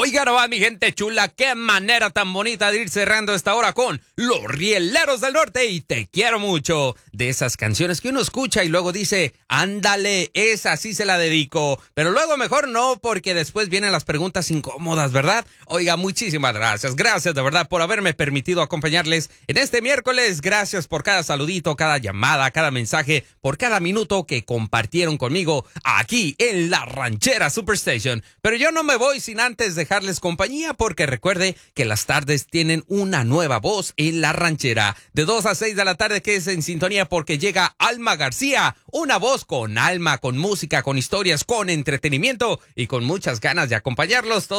Oiga, no va, mi gente chula, qué manera tan bonita de ir cerrando esta hora con Los Rieleros del Norte y Te Quiero Mucho. De esas canciones que uno escucha y luego dice, ándale, esa sí se la dedico. Pero luego mejor no, porque después vienen las preguntas incómodas, ¿verdad? Oiga, muchísimas gracias. Gracias de verdad por haberme permitido acompañarles en este miércoles. Gracias por cada saludito, cada llamada, cada mensaje, por cada minuto que compartieron conmigo aquí en La Ranchera Superstation. Pero yo no me voy sin antes dejarles compañía, porque recuerde que las tardes tienen una nueva voz en La Ranchera. De 2 a 6 de la tarde, que es en sintonía, porque llega Alma García, una voz con alma, con música, con historias, con entretenimiento y con muchas ganas de acompañarlos todos